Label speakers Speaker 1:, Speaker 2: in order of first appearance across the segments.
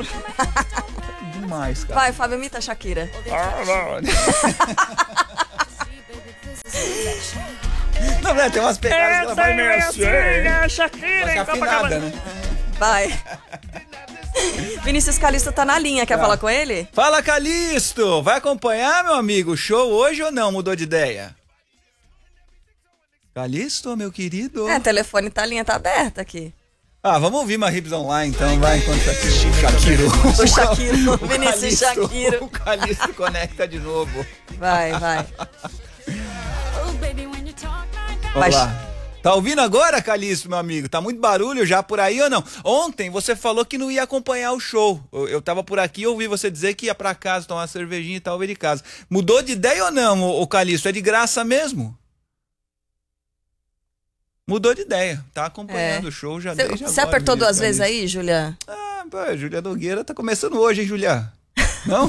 Speaker 1: Demais, cara.
Speaker 2: Vai, Fábio, imita a Shakira.
Speaker 1: Não, né? Tem umas pegadas que ela vai meio assim.
Speaker 2: Shakira,
Speaker 1: Só que afinada, né?
Speaker 2: Vai. Vinícius Calisto tá na linha, quer falar com ele?
Speaker 1: Fala, Calisto! Vai acompanhar, meu amigo, o show hoje ou não? Mudou de ideia? Calisto, meu querido?
Speaker 2: O telefone tá, a linha tá aberta aqui.
Speaker 1: Vamos ouvir uma Hips Online, então, vai, enquanto Shakiro.
Speaker 2: O Shakiro, o Vinícius Shakiro.
Speaker 1: O Calisto conecta de novo.
Speaker 2: Vai.
Speaker 1: Vamos lá. Tá ouvindo agora, Calisto, meu amigo? Tá muito barulho já por aí ou não? Ontem você falou que não ia acompanhar o show. Eu tava por aqui e ouvi você dizer que ia pra casa tomar uma cervejinha e tal, ver de casa. Mudou de ideia ou não, o Calisto? É de graça mesmo? Mudou de ideia. Tá acompanhando o show já desde agora.
Speaker 2: Você apertou duas vezes aí, Julia?
Speaker 1: Julia Nogueira tá começando hoje, hein, Julia? Não?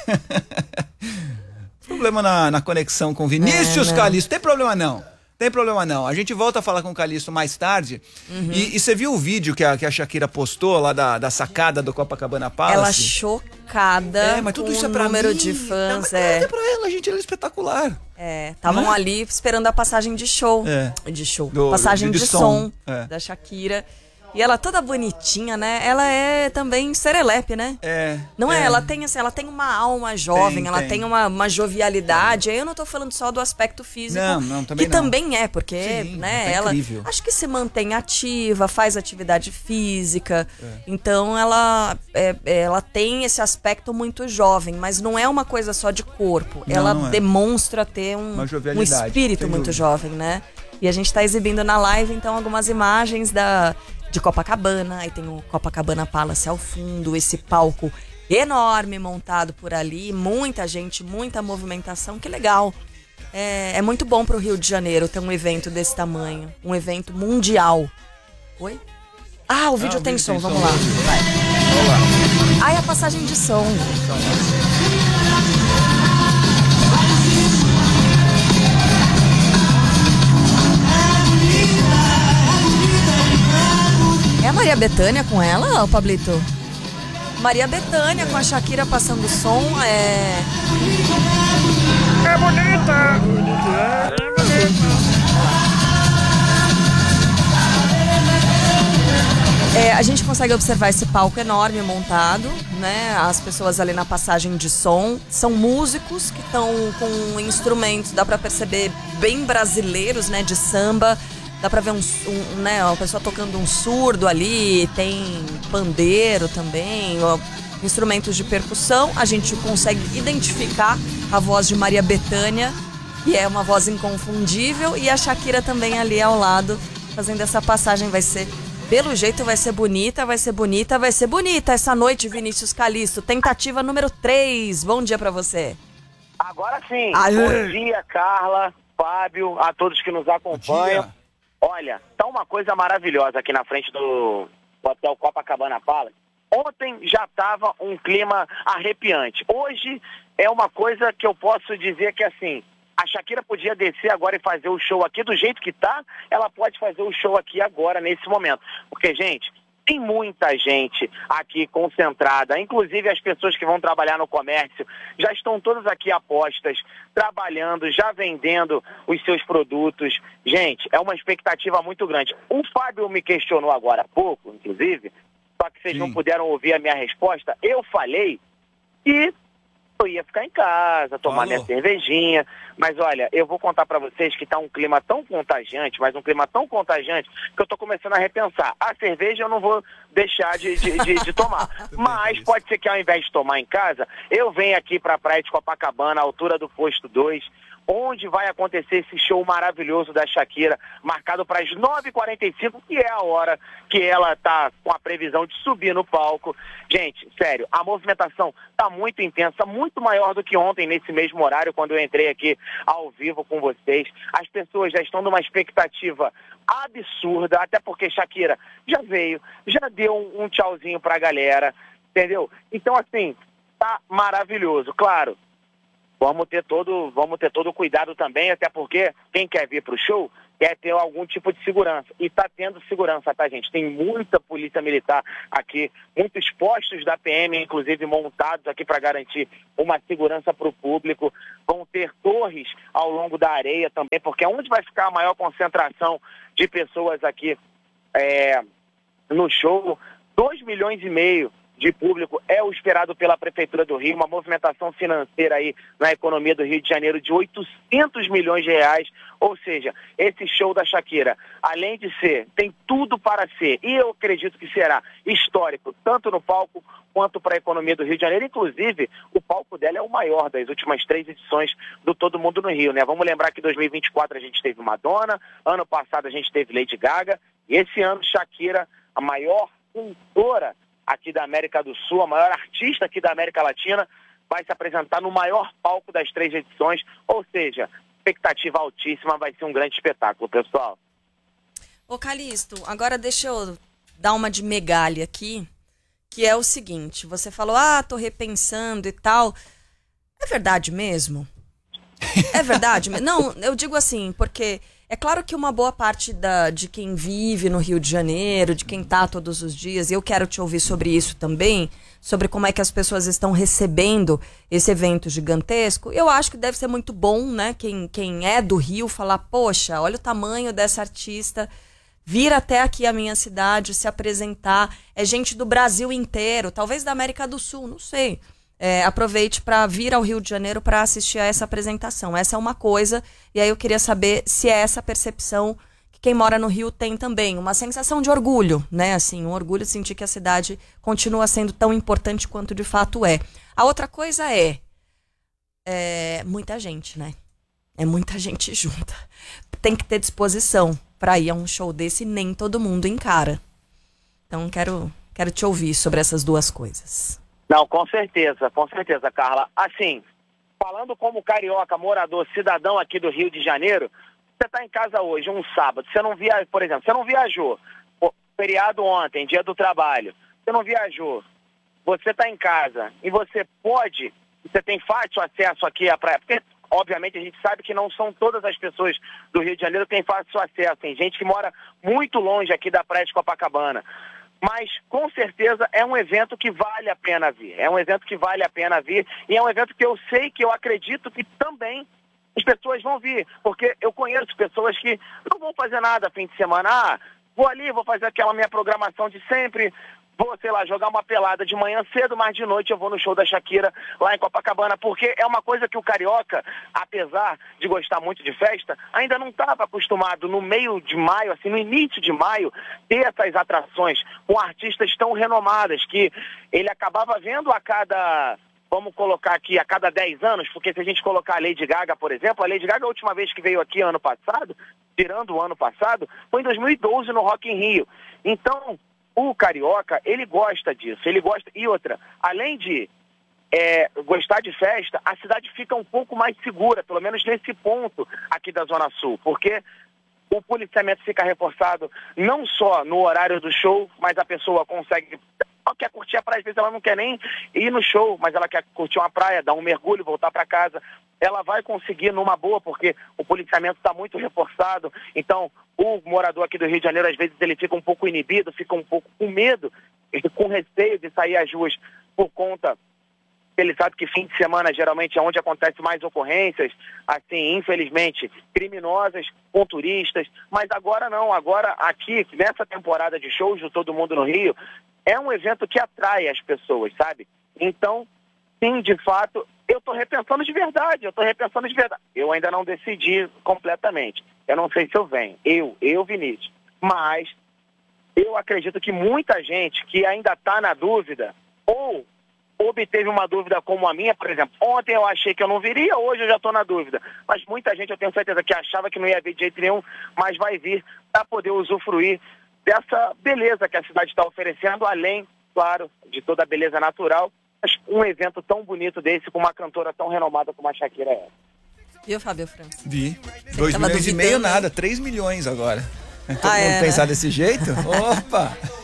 Speaker 1: Problema na conexão com Vinícius Calisto. Tem problema não. Tem problema não. A gente volta a falar com o Calisto mais tarde. E você viu o vídeo que a Shakira postou lá da sacada do Copacabana Palace?
Speaker 2: Ela chocada
Speaker 1: mas tudo
Speaker 2: com
Speaker 1: isso é
Speaker 2: o
Speaker 1: pra
Speaker 2: número
Speaker 1: mim.
Speaker 2: de fãs.
Speaker 1: É pra ela, gente. Ela é espetacular.
Speaker 2: Estavam ali esperando a passagem de show. Passagem de som da Shakira. E ela toda bonitinha, né? Ela é também serelepe, né? Não é? Ela tem assim, ela tem uma alma jovem, ela tem uma jovialidade. Aí eu não tô falando só do aspecto físico,
Speaker 1: não, também
Speaker 2: que também é, porque, né,
Speaker 1: tá
Speaker 2: ela
Speaker 1: incrível.
Speaker 2: acho que se mantém ativa, faz atividade física. Então ela tem esse aspecto muito jovem, mas não é uma coisa só de corpo. Ela demonstra ter um espírito muito jovem, né? E a gente tá exibindo na live, então, algumas imagens de Copacabana, aí tem o Copacabana Palace ao fundo, esse palco enorme montado por ali, muita gente, muita movimentação, que legal. É muito bom pro Rio de Janeiro ter um evento desse tamanho, um evento mundial. Oi? O vídeo tem som, vamos lá. Vai. A passagem de som. É a Maria Bethânia com ela, ô Pablito? Maria Bethânia com a Shakira passando som, É bonita! A gente consegue observar esse palco enorme montado, né? As pessoas ali na passagem de som são músicos que estão com instrumentos, dá pra perceber, bem brasileiros, né? De samba. Dá pra ver uma pessoa tocando um surdo ali, tem pandeiro também, instrumentos de percussão. A gente consegue identificar a voz de Maria Bethânia, que é uma voz inconfundível, e a Shakira também ali ao lado, fazendo essa passagem. Pelo jeito vai ser bonita essa noite, Vinícius Calisto. Tentativa número 3. Bom dia pra você.
Speaker 3: Agora sim. Bom dia, Carla, Fábio, a todos que nos acompanham. Olha, tá uma coisa maravilhosa aqui na frente do Hotel Copacabana Palace. Ontem já estava um clima arrepiante. Hoje é uma coisa que eu posso dizer que, assim, a Shakira podia descer agora e fazer o show aqui do jeito que tá, ela pode fazer o show aqui agora, nesse momento. Porque, gente, tem muita gente aqui concentrada, inclusive as pessoas que vão trabalhar no comércio, já estão todas aqui a postas, trabalhando, já vendendo os seus produtos. Gente, é uma expectativa muito grande. O Fábio me questionou agora há pouco, inclusive, só que vocês não puderam ouvir a minha resposta. Eu falei que eu ia ficar em casa, tomar minha cervejinha, mas olha, eu vou contar pra vocês que tá um clima tão contagiante, mas um clima tão contagiante, que eu tô começando a repensar. A cerveja eu não vou deixar de tomar, mas pode ser que ao invés de tomar em casa, eu venha aqui pra praia de Copacabana, à altura do posto 2, onde vai acontecer esse show maravilhoso da Shakira, marcado para as 9h45, que é a hora que ela tá com a previsão de subir no palco. Gente, sério, a movimentação tá muito intensa, muito maior do que ontem, nesse mesmo horário, quando eu entrei aqui ao vivo com vocês. As pessoas já estão numa expectativa absurda, até porque Shakira já veio, já deu um tchauzinho pra galera, entendeu? Então, assim, tá maravilhoso. Claro, vamos ter todo o cuidado também, até porque quem quer vir pro show quer ter algum tipo de segurança. E está tendo segurança, tá, gente? Tem muita polícia militar aqui, muitos postos da PM, inclusive, montados aqui para garantir uma segurança para o público. Vão ter torres ao longo da areia também, porque é onde vai ficar a maior concentração de pessoas aqui no show. 2,5 milhões de público é o esperado pela Prefeitura do Rio, uma movimentação financeira aí na economia do Rio de Janeiro de 800 milhões de reais, ou seja, esse show da Shakira, além de ser, tem tudo para ser, e eu acredito que será histórico, tanto no palco quanto para a economia do Rio de Janeiro. Inclusive, o palco dela é o maior das últimas 3 edições do Todo Mundo no Rio, né? Vamos lembrar que em 2024 a gente teve Madonna, ano passado a gente teve Lady Gaga, e esse ano Shakira, a maior cantora aqui da América do Sul, a maior artista aqui da América Latina, vai se apresentar no maior palco das 3 edições, ou seja, expectativa altíssima, vai ser um grande espetáculo, pessoal.
Speaker 2: Ô Calixto, agora deixa eu dar uma de megalha aqui, que é o seguinte, você falou, tô repensando e tal, é verdade mesmo? É verdade? Não, eu digo assim, porque é claro que uma boa parte de quem vive no Rio de Janeiro, de quem tá todos os dias, e eu quero te ouvir sobre isso também, sobre como é que as pessoas estão recebendo esse evento gigantesco. Eu acho que deve ser muito bom, né? Quem é do Rio falar, poxa, olha o tamanho dessa artista, vir até aqui a minha cidade, se apresentar. É gente do Brasil inteiro, talvez da América do Sul, não sei. Aproveite para vir ao Rio de Janeiro para assistir a essa apresentação. Essa é uma coisa, e aí eu queria saber se é essa percepção que quem mora no Rio tem também, uma sensação de orgulho, né? Assim, um orgulho de sentir que a cidade continua sendo tão importante quanto de fato é. A outra coisa é muita gente, né? É muita gente junta. Tem que ter disposição para ir a um show desse, nem todo mundo encara. Então quero te ouvir sobre essas duas coisas.
Speaker 3: Não, com certeza, Carla. Assim, falando como carioca, morador, cidadão aqui do Rio de Janeiro, você está em casa hoje, um sábado, você não viajou, por exemplo, você não viajou, feriado ontem, dia do trabalho, você não viajou, você está em casa e você tem fácil acesso aqui à praia, porque obviamente a gente sabe que não são todas as pessoas do Rio de Janeiro que têm fácil acesso, tem gente que mora muito longe aqui da praia de Copacabana. Mas, com certeza, é um evento que vale a pena vir. É um evento que vale a pena vir. E é um evento que eu sei, que eu acredito que também as pessoas vão vir. Porque eu conheço pessoas que não vão fazer nada fim de semana. Vou ali, vou fazer aquela minha programação de sempre. Vou, sei lá, jogar uma pelada de manhã cedo, mas de noite eu vou no show da Shakira lá em Copacabana, porque é uma coisa que o carioca, apesar de gostar muito de festa, ainda não estava acostumado no meio de maio, assim, no início de maio, ter essas atrações com artistas tão renomadas, que ele acabava vendo a cada, vamos colocar aqui, a cada 10 anos, porque se a gente colocar a Lady Gaga, por exemplo, a Lady Gaga, a última vez que veio aqui ano passado, tirando o ano passado, foi em 2012 no Rock in Rio. Então, o carioca, ele gosta disso, ele gosta. E outra, além de gostar de festa, a cidade fica um pouco mais segura, pelo menos nesse ponto aqui da Zona Sul, porque o policiamento fica reforçado não só no horário do show, mas a pessoa quer curtir a praia, às vezes ela não quer nem ir no show, mas ela quer curtir uma praia, dar um mergulho, voltar para casa. Ela vai conseguir numa boa, porque o policiamento está muito reforçado. Então, o morador aqui do Rio de Janeiro, às vezes, ele fica um pouco inibido, fica um pouco com medo, com receio de sair às ruas por conta. Ele sabe que fim de semana, geralmente, é onde acontece mais ocorrências, assim, infelizmente, criminosas, com turistas. Mas agora não, agora aqui, nessa temporada de shows do Todo Mundo no Rio, é um evento que atrai as pessoas, sabe? Então, sim, de fato, eu estou repensando de verdade, Eu ainda não decidi completamente. Eu não sei se eu venho, eu Vinícius. Mas eu acredito que muita gente que ainda está na dúvida, ou obteve uma dúvida como a minha, por exemplo, ontem eu achei que eu não viria, hoje eu já estou na dúvida. Mas muita gente, eu tenho certeza, que achava que não ia vir de jeito nenhum, mas vai vir para poder usufruir dessa beleza que a cidade está oferecendo, além, claro, de toda a beleza natural, mas um evento tão bonito desse, com uma cantora tão renomada como a Shakira é.
Speaker 2: Viu, Fábio França?
Speaker 1: Vi. 2,5 milhões nada, 3 milhões agora. Todo mundo pensar desse jeito? Opa!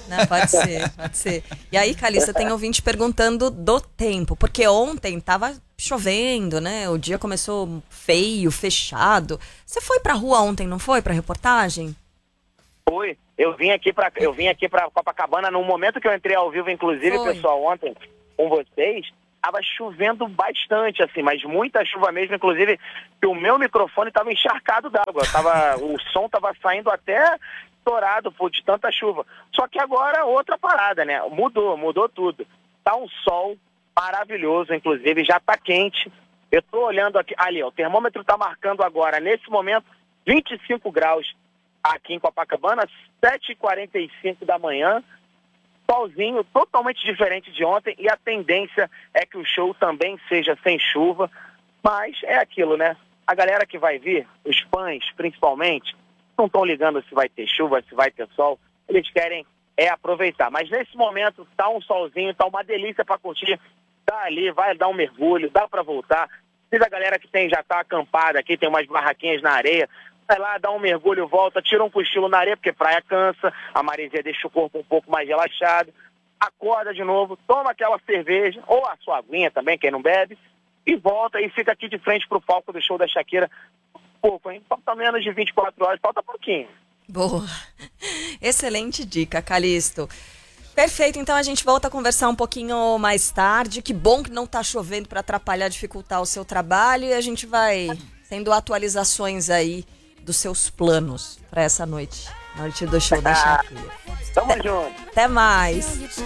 Speaker 2: Não, pode ser, pode ser. E aí, Calista, tem ouvinte perguntando do tempo, porque ontem tava chovendo, né? O dia começou feio, fechado. Você foi pra rua ontem, não foi? Pra reportagem?
Speaker 3: Foi. Eu vim aqui pra Copacabana no momento que eu entrei ao vivo, inclusive, pessoal, ontem com vocês. Tava chovendo bastante, assim, mas muita chuva mesmo, inclusive que o meu microfone tava encharcado d'água. O som tava saindo até estourado de tanta chuva. Só que agora outra parada, né? Mudou tudo. Tá um sol maravilhoso, inclusive, já tá quente. Eu tô olhando aqui, ali, ó, o termômetro tá marcando agora, nesse momento, 25 graus aqui em Copacabana, 7h45 da manhã. Solzinho, totalmente diferente de ontem, e a tendência é que o show também seja sem chuva, mas é aquilo, né? A galera que vai vir, os fãs principalmente, não estão ligando se vai ter chuva, se vai ter sol, eles querem aproveitar. Mas nesse momento tá um solzinho, tá uma delícia para curtir, tá ali, vai dar um mergulho, dá para voltar. Se a galera que já tá acampada aqui, tem umas barraquinhas na areia, vai lá, dá um mergulho, volta, tira um cochilo na areia, porque praia cansa, a maresia deixa o corpo um pouco mais relaxado, acorda de novo, toma aquela cerveja, ou a sua aguinha também, quem não bebe, e volta e fica aqui de frente pro palco do show da Shakira. Pouco, hein? Falta menos de 24 horas, falta pouquinho.
Speaker 2: Boa. Excelente dica, Calixto. Perfeito, então a gente volta a conversar um pouquinho mais tarde. Que bom que não tá chovendo para atrapalhar, dificultar o seu trabalho, e a gente vai tendo atualizações aí dos seus planos para essa noite do show da Shakira.
Speaker 3: Tamo junto.
Speaker 2: Até mais.